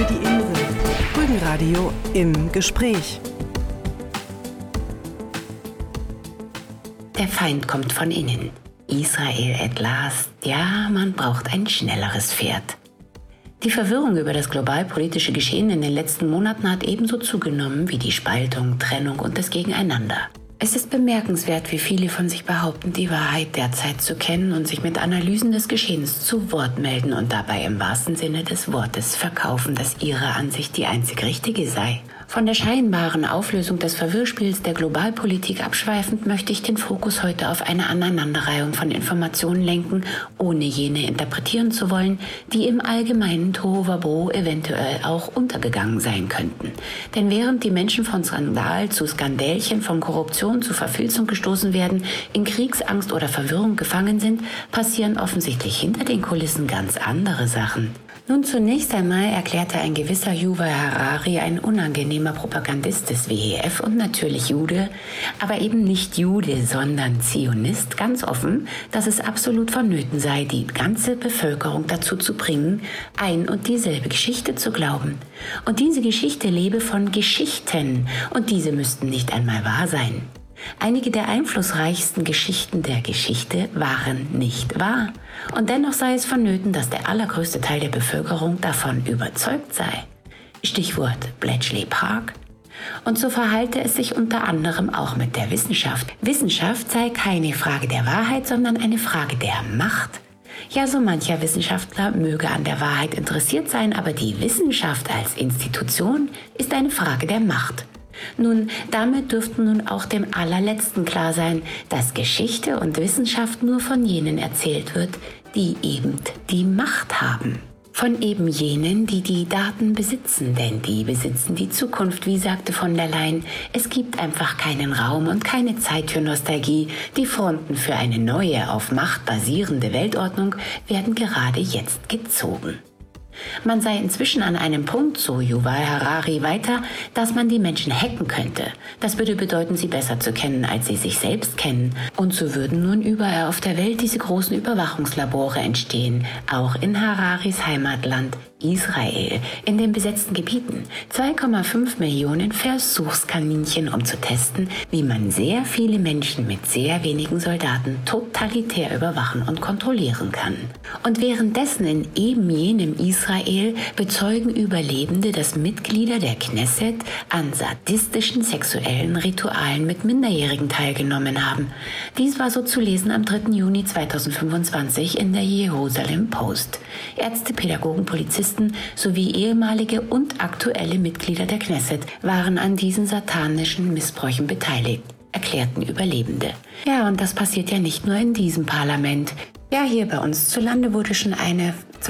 für die Insel. Rügenradio im Gespräch. Der Feind kommt von innen. Israel at last. Ja, man braucht ein schnelleres Pferd. Die Verwirrung über das globalpolitische Geschehen in den letzten Monaten hat ebenso zugenommen wie die Spaltung, Trennung und das Gegeneinander. Es ist bemerkenswert, wie viele von sich behaupten, die Wahrheit derzeit zu kennen und sich mit Analysen des Geschehens zu Wort melden und dabei im wahrsten Sinne des Wortes verkaufen, dass ihre Ansicht die einzig richtige sei. Von der scheinbaren Auflösung des Verwirrspiels der Globalpolitik abschweifend möchte ich den Fokus heute auf eine Aneinanderreihung von Informationen lenken, ohne jene interpretieren zu wollen, die im allgemeinen Tohuwabohu eventuell auch untergegangen sein könnten. Denn während die Menschen von Skandal zu Skandälchen, von Korruption zu Verfilzung gestoßen werden, in Kriegsangst oder Verwirrung gefangen sind, passieren offensichtlich hinter den Kulissen ganz andere Sachen. Nun, zunächst einmal erklärte ein gewisser Yuval Harari, ein unangenehmer Propagandist des WEF und natürlich Jude, aber eben nicht Jude, sondern Zionist, ganz offen, dass es absolut vonnöten sei, die ganze Bevölkerung dazu zu bringen, ein und dieselbe Geschichte zu glauben. Und diese Geschichte lebe von Geschichten und diese müssten nicht einmal wahr sein. Einige der einflussreichsten Geschichten der Geschichte waren nicht wahr. Und dennoch sei es vonnöten, dass der allergrößte Teil der Bevölkerung davon überzeugt sei. Stichwort Bletchley Park. Und so verhalte es sich unter anderem auch mit der Wissenschaft. Wissenschaft sei keine Frage der Wahrheit, sondern eine Frage der Macht. Ja, so mancher Wissenschaftler möge an der Wahrheit interessiert sein, aber die Wissenschaft als Institution ist eine Frage der Macht. Nun, damit dürfte nun auch dem Allerletzten klar sein, dass Geschichte und Wissenschaft nur von jenen erzählt wird, die eben die Macht haben. Von eben jenen, die die Daten besitzen, denn die besitzen die Zukunft, wie sagte von der Leyen. Es gibt einfach keinen Raum und keine Zeit für Nostalgie. Die Fronten für eine neue, auf Macht basierende Weltordnung werden gerade jetzt gezogen. Man sei inzwischen an einem Punkt, so Yuval Harari weiter, dass man die Menschen hacken könnte. Das würde bedeuten, sie besser zu kennen, als sie sich selbst kennen. Und so würden nun überall auf der Welt diese großen Überwachungslabore entstehen, auch in Hararis Heimatland Israel, in den besetzten Gebieten. 2,5 Millionen Versuchskaninchen, um zu testen, wie man sehr viele Menschen mit sehr wenigen Soldaten totalitär überwachen und kontrollieren kann. Und währenddessen in eben jenem Israel bezeugen Überlebende, dass Mitglieder der Knesset an sadistischen sexuellen Ritualen mit Minderjährigen teilgenommen haben. Dies war so zu lesen am 3. Juni 2025 in der Jerusalem Post. Ärzte, Pädagogen, Polizisten sowie ehemalige und aktuelle Mitglieder der Knesset waren an diesen satanischen Missbräuchen beteiligt, erklärten Überlebende. Ja, und das passiert ja nicht nur in diesem Parlament. Ja, hier bei uns zu Lande wurde schon eine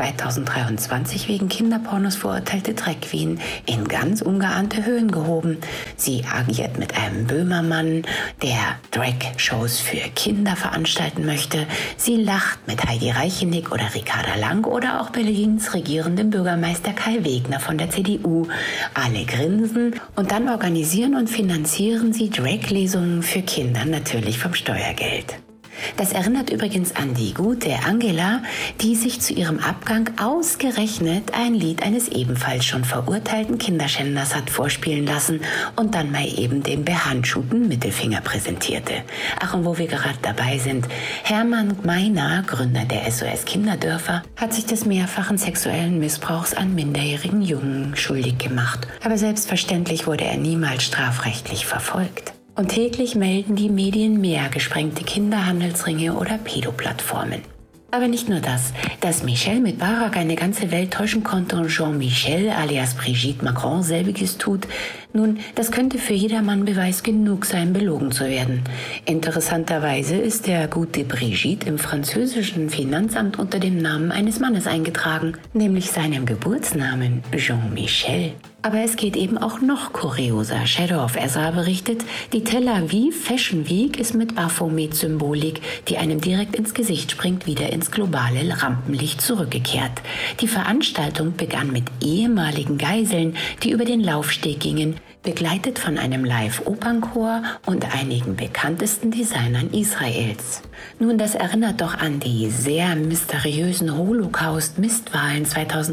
2023 wegen Kinderpornos verurteilte Drag Queen in ganz ungeahnte Höhen gehoben. Sie agiert mit einem Böhmermann, der Drag-Shows für Kinder veranstalten möchte. Sie lacht mit Heidi Reichenick oder Ricarda Lang oder auch Berlins regierendem Bürgermeister Kai Wegner von der CDU. Alle grinsen und dann organisieren und finanzieren sie Drag-Lesungen für Kinder, natürlich vom Steuergeld. Das erinnert übrigens an die gute Angela, die sich zu ihrem Abgang ausgerechnet ein Lied eines ebenfalls schon verurteilten Kinderschänders hat vorspielen lassen und dann mal eben den behandschuhten Mittelfinger präsentierte. Ach, und wo wir gerade dabei sind, Hermann Gmeiner, Gründer der SOS Kinderdörfer, hat sich des mehrfachen sexuellen Missbrauchs an minderjährigen Jungen schuldig gemacht. Aber selbstverständlich wurde er niemals strafrechtlich verfolgt. Und täglich melden die Medien mehr gesprengte Kinderhandelsringe oder Pädoplattformen. Aber nicht nur das. Dass Michel mit Barack eine ganze Welt täuschen konnte und Jean-Michel alias Brigitte Macron selbiges tut, nun, das könnte für jedermann Beweis genug sein, belogen zu werden. Interessanterweise ist der gute Brigitte im französischen Finanzamt unter dem Namen eines Mannes eingetragen, nämlich seinem Geburtsnamen Jean-Michel. Aber es geht eben auch noch kurioser. Shadow of Ezra berichtet, die Tel Aviv Fashion Week ist mit Baphomet-Symbolik, die einem direkt ins Gesicht springt, wieder ins globale Rampenlicht zurückgekehrt. Die Veranstaltung begann mit ehemaligen Geiseln, die über den Laufsteg gingen, begleitet von einem Live-Opernchor und einigen bekanntesten Designern Israels. Nun, das erinnert doch an die sehr mysteriösen Holocaust-Mistwahlen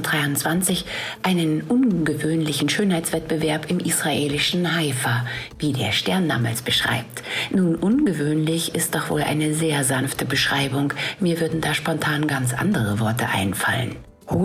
2023, einen ungewöhnlichen Schönheitswettbewerb im israelischen Haifa, wie der Stern damals beschreibt. Nun, ungewöhnlich ist doch wohl eine sehr sanfte Beschreibung. Mir würden da spontan ganz andere Worte einfallen.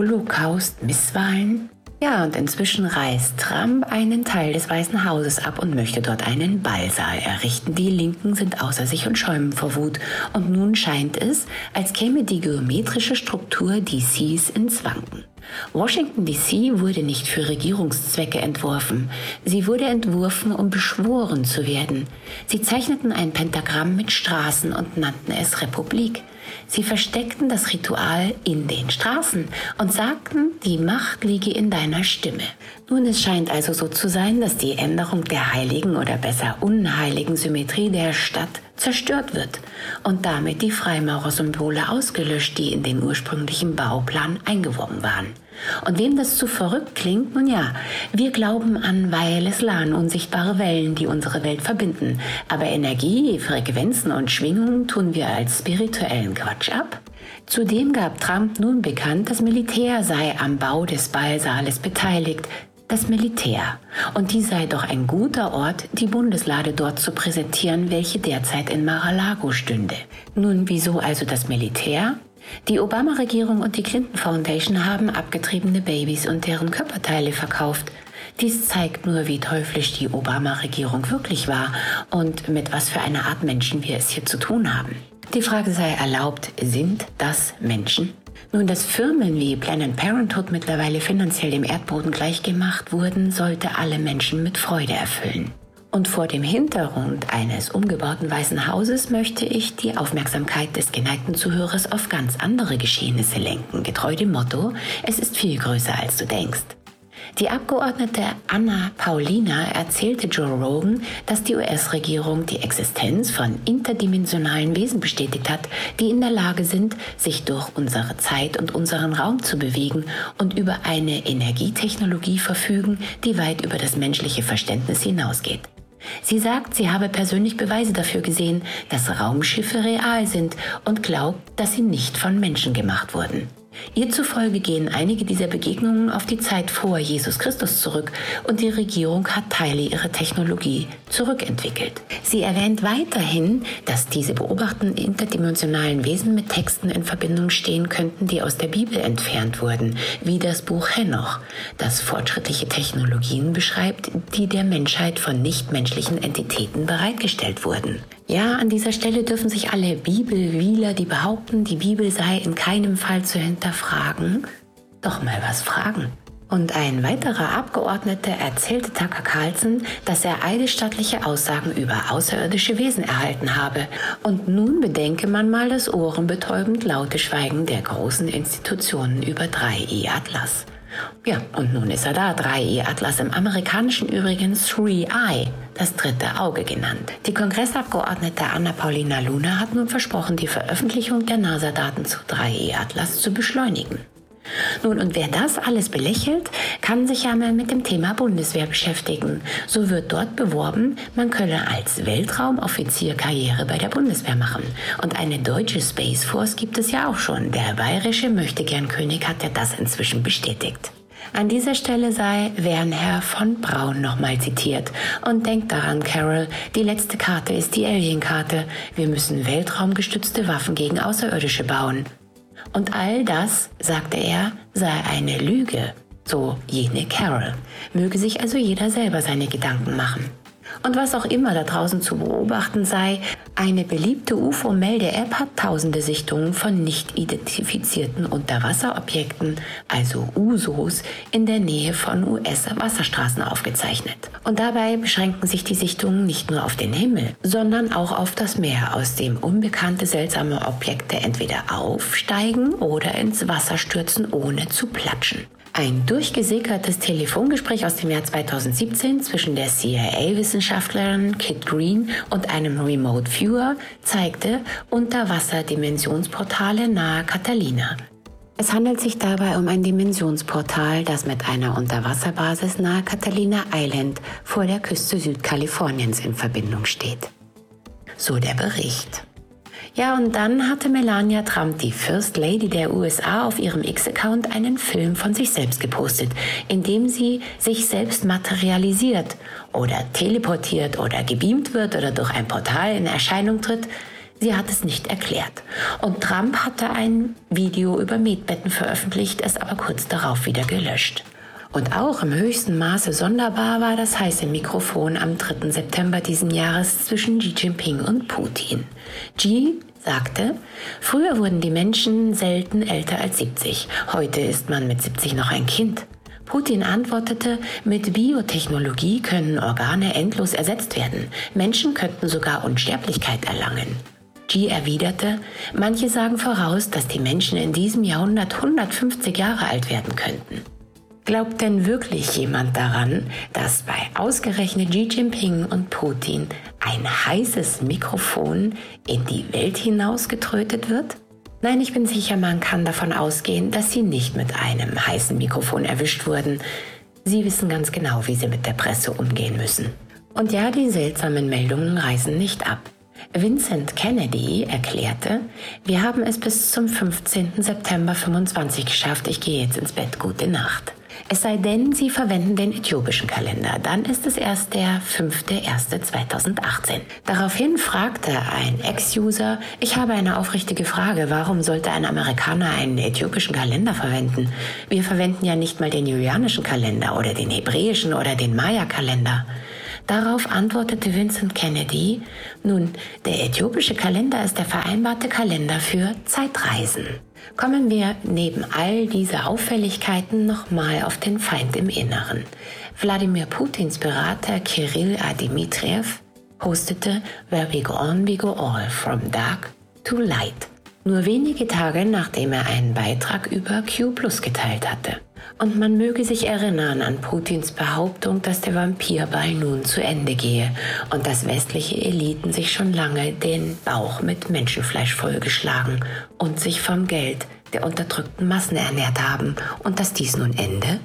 Holocaust-Misswahlen? Ja, und inzwischen reißt Trump einen Teil des Weißen Hauses ab und möchte dort einen Ballsaal errichten. Die Linken sind außer sich und schäumen vor Wut. Und nun scheint es, als käme die geometrische Struktur DCs ins Wanken. Washington DC wurde nicht für Regierungszwecke entworfen. Sie wurde entworfen, um beschworen zu werden. Sie zeichneten ein Pentagramm mit Straßen und nannten es Republik. Sie versteckten das Ritual in den Straßen und sagten, die Macht liege in deiner Stimme. Nun, es scheint also so zu sein, dass die Änderung der heiligen oder besser unheiligen Symmetrie der Stadt zerstört wird und damit die Freimaurersymbole ausgelöscht, die in den ursprünglichen Bauplan eingewoben waren. Und wem das zu verrückt klingt, nun ja, wir glauben an Wireless LAN, unsichtbare Wellen, die unsere Welt verbinden. Aber Energie, Frequenzen und Schwingungen tun wir als spirituellen Quatsch ab. Zudem gab Trump nun bekannt, das Militär sei am Bau des Ballsaales beteiligt. Das Militär. Und dies sei doch ein guter Ort, die Bundeslade dort zu präsentieren, welche derzeit in Mar-a-Lago stünde. Nun, wieso also das Militär? Die Obama-Regierung und die Clinton Foundation haben abgetriebene Babys und deren Körperteile verkauft. Dies zeigt nur, wie teuflisch die Obama-Regierung wirklich war und mit was für einer Art Menschen wir es hier zu tun haben. Die Frage sei erlaubt, sind das Menschen? Nun, dass Firmen wie Planned Parenthood mittlerweile finanziell dem Erdboden gleichgemacht wurden, sollte alle Menschen mit Freude erfüllen. Und vor dem Hintergrund eines umgebauten Weißen Hauses möchte ich die Aufmerksamkeit des geneigten Zuhörers auf ganz andere Geschehnisse lenken, getreu dem Motto, es ist viel größer als du denkst. Die Abgeordnete Anna Paulina erzählte Joe Rogan, dass die US-Regierung die Existenz von interdimensionalen Wesen bestätigt hat, die in der Lage sind, sich durch unsere Zeit und unseren Raum zu bewegen und über eine Energietechnologie verfügen, die weit über das menschliche Verständnis hinausgeht. Sie sagt, sie habe persönlich Beweise dafür gesehen, dass Raumschiffe real sind und glaubt, dass sie nicht von Menschen gemacht wurden. Ihr zufolge gehen einige dieser Begegnungen auf die Zeit vor Jesus Christus zurück und die Regierung hat Teile ihrer Technologie zurückentwickelt. Sie erwähnt weiterhin, dass diese beobachteten interdimensionalen Wesen mit Texten in Verbindung stehen könnten, die aus der Bibel entfernt wurden, wie das Buch Henoch, das fortschrittliche Technologien beschreibt, die der Menschheit von nichtmenschlichen Entitäten bereitgestellt wurden. Ja, an dieser Stelle dürfen sich alle Bibelwieler, die behaupten, die Bibel sei in keinem Fall zu hinterfragen, doch mal was fragen. Und ein weiterer Abgeordneter erzählte Tucker Carlson, dass er eidesstattliche Aussagen über außerirdische Wesen erhalten habe. Und nun bedenke man mal das ohrenbetäubend laute Schweigen der großen Institutionen über 3i Atlas. Ja, und nun ist er da, 3i Atlas, im amerikanischen übrigens 3i, das dritte Auge genannt. Die Kongressabgeordnete Anna Paulina Luna hat nun versprochen, die Veröffentlichung der NASA-Daten zu 3i Atlas zu beschleunigen. Nun, und wer das alles belächelt, kann sich ja mal mit dem Thema Bundeswehr beschäftigen. So wird dort beworben, man könne als Weltraumoffizier Karriere bei der Bundeswehr machen. Und eine deutsche Space Force gibt es ja auch schon. Der bayerische Möchtegern-König hat ja das inzwischen bestätigt. An dieser Stelle sei Wernher von Braun nochmal zitiert. Und denkt daran, Carol, die letzte Karte ist die Alien-Karte. Wir müssen weltraumgestützte Waffen gegen Außerirdische bauen. Und all das, sagte er, sei eine Lüge, so jene Carol. Möge sich also jeder selber seine Gedanken machen. Und was auch immer da draußen zu beobachten sei, eine beliebte UFO-Melde-App hat tausende Sichtungen von nicht identifizierten Unterwasserobjekten, also USOs, in der Nähe von US-Wasserstraßen aufgezeichnet. Und dabei beschränken sich die Sichtungen nicht nur auf den Himmel, sondern auch auf das Meer, aus dem unbekannte seltsame Objekte entweder aufsteigen oder ins Wasser stürzen, ohne zu platschen. Ein durchgesickertes Telefongespräch aus dem Jahr 2017 zwischen der CIA-Wissenschaftlerin Kit Green und einem Remote Viewer zeigte Unterwasserdimensionsportale nahe Catalina. Es handelt sich dabei um ein Dimensionsportal, das mit einer Unterwasserbasis nahe Catalina Island vor der Küste Südkaliforniens in Verbindung steht. So der Bericht. Ja, und dann hatte Melania Trump, die First Lady der USA, auf ihrem X-Account einen Film von sich selbst gepostet, in dem sie sich selbst materialisiert oder teleportiert oder gebeamt wird oder durch ein Portal in Erscheinung tritt. Sie hat es nicht erklärt. Und Trump hatte ein Video über Metbetten veröffentlicht, es aber kurz darauf wieder gelöscht. Und auch im höchsten Maße sonderbar war das heiße Mikrofon am 3. September diesen Jahres zwischen Xi Jinping und Putin. Xi sagte, früher wurden die Menschen selten älter als 70. Heute ist man mit 70 noch ein Kind. Putin antwortete, mit Biotechnologie können Organe endlos ersetzt werden. Menschen könnten sogar Unsterblichkeit erlangen. Xi erwiderte, manche sagen voraus, dass die Menschen in diesem Jahrhundert 150 Jahre alt werden könnten. Glaubt denn wirklich jemand daran, dass bei ausgerechnet Xi Jinping und Putin ein heißes Mikrofon in die Welt hinausgetrötet wird? Nein, ich bin sicher, man kann davon ausgehen, dass sie nicht mit einem heißen Mikrofon erwischt wurden. Sie wissen ganz genau, wie sie mit der Presse umgehen müssen. Und ja, die seltsamen Meldungen reißen nicht ab. Vincent Kennedy erklärte, wir haben es bis zum 15. September 25 geschafft, ich gehe jetzt ins Bett, gute Nacht. Es sei denn, Sie verwenden den äthiopischen Kalender, dann ist es erst der 5.1.2018. Daraufhin fragte ein Ex-User, ich habe eine aufrichtige Frage, warum sollte ein Amerikaner einen äthiopischen Kalender verwenden? Wir verwenden ja nicht mal den julianischen Kalender oder den hebräischen oder den Maya-Kalender. Darauf antwortete Vincent Kennedy, nun, der äthiopische Kalender ist der vereinbarte Kalender für Zeitreisen. Kommen wir neben all dieser Auffälligkeiten nochmal auf den Feind im Inneren. Wladimir Putins Berater Kirill Dmitriev postete Where we go on, we go all, from dark to light. Nur wenige Tage nachdem er einen Beitrag über Q+ geteilt hatte. Und man möge sich erinnern an Putins Behauptung, dass der Vampirball nun zu Ende gehe und dass westliche Eliten sich schon lange den Bauch mit Menschenfleisch vollgeschlagen und sich vom Geld der unterdrückten Massen ernährt haben und dass dies nun ende?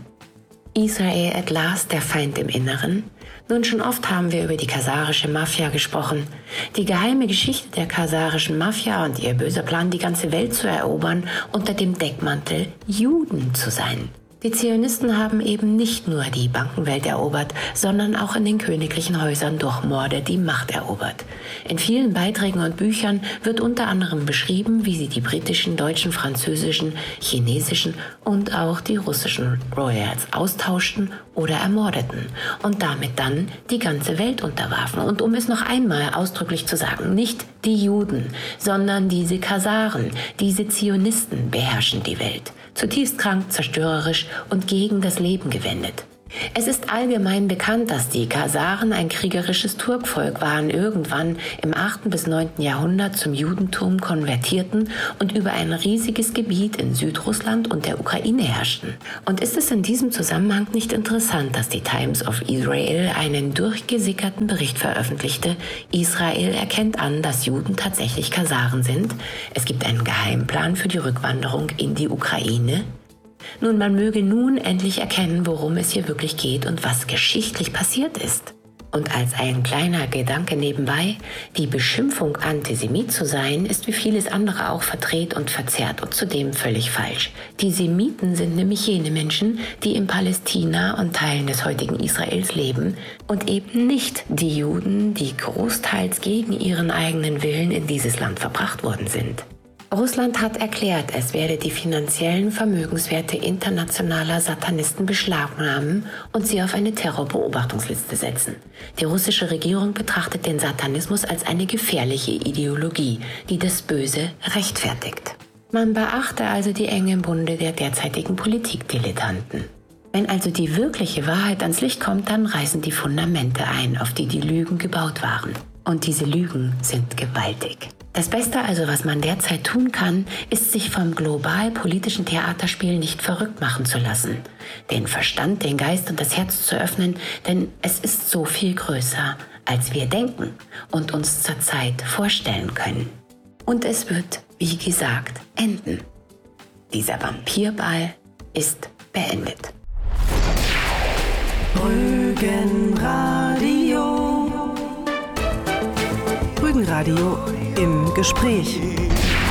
Israel at last, der Feind im Inneren? Nun, schon oft haben wir über die kasarische Mafia gesprochen. Die geheime Geschichte der kasarischen Mafia und ihr böser Plan, die ganze Welt zu erobern, unter dem Deckmantel Juden zu sein. Die Zionisten haben eben nicht nur die Bankenwelt erobert, sondern auch in den königlichen Häusern durch Morde die Macht erobert. In vielen Beiträgen und Büchern wird unter anderem beschrieben, wie sie die britischen, deutschen, französischen, chinesischen und auch die russischen Royals austauschten oder ermordeten und damit dann die ganze Welt unterwarfen. Und um es noch einmal ausdrücklich zu sagen, nicht die Juden, sondern diese Kasaren, diese Zionisten beherrschen die Welt. Zutiefst krank, zerstörerisch und gegen das Leben gewendet. Es ist allgemein bekannt, dass die Kasaren ein kriegerisches Turkvolk waren, irgendwann im 8. bis 9. Jahrhundert zum Judentum konvertierten und über ein riesiges Gebiet in Südrussland und der Ukraine herrschten. Und ist es in diesem Zusammenhang nicht interessant, dass die Times of Israel einen durchgesickerten Bericht veröffentlichte, Israel erkennt an, dass Juden tatsächlich Kasaren sind, es gibt einen Geheimplan für die Rückwanderung in die Ukraine? Nun, man möge nun endlich erkennen, worum es hier wirklich geht und was geschichtlich passiert ist. Und als ein kleiner Gedanke nebenbei, die Beschimpfung, Antisemit zu sein, ist wie vieles andere auch verdreht und verzerrt und zudem völlig falsch. Die Semiten sind nämlich jene Menschen, die in Palästina und Teilen des heutigen Israels leben und eben nicht die Juden, die großteils gegen ihren eigenen Willen in dieses Land verbracht worden sind. Russland hat erklärt, es werde die finanziellen Vermögenswerte internationaler Satanisten beschlagnahmen und sie auf eine Terrorbeobachtungsliste setzen. Die russische Regierung betrachtet den Satanismus als eine gefährliche Ideologie, die das Böse rechtfertigt. Man beachte also die engen Bunde der derzeitigen Politikdilettanten. Wenn also die wirkliche Wahrheit ans Licht kommt, dann reißen die Fundamente ein, auf die die Lügen gebaut waren. Und diese Lügen sind gewaltig. Das Beste also, was man derzeit tun kann, ist, sich vom global-politischen Theaterspiel nicht verrückt machen zu lassen. Den Verstand, den Geist und das Herz zu öffnen, denn es ist so viel größer, als wir denken und uns zurzeit vorstellen können. Und es wird, wie gesagt, enden. Dieser Vampirball ist beendet. Rügenradio. Rügenradio im Gespräch.